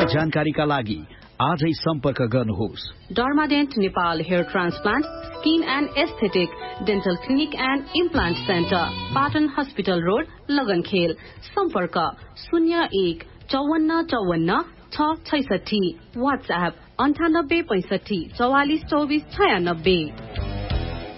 जानकारीका लागि आजै सम्पर्क गर्नुहोस्। डर्माडेन्ट Nepal hair transplant, skin and aesthetic, dental clinic and implant centre, Patan hospital road, लगनखेल। सम्पर्क 01 54 54 666। वाट्सएप 98 65 44 24 96।